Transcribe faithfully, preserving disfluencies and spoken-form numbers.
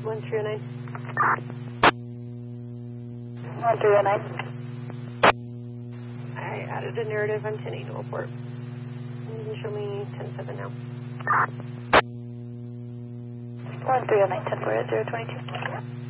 one three oh nine. one three oh nine. I added a narrative on ten eight report. You can show me ten seven now. one three oh nine, ten four zero twenty-two.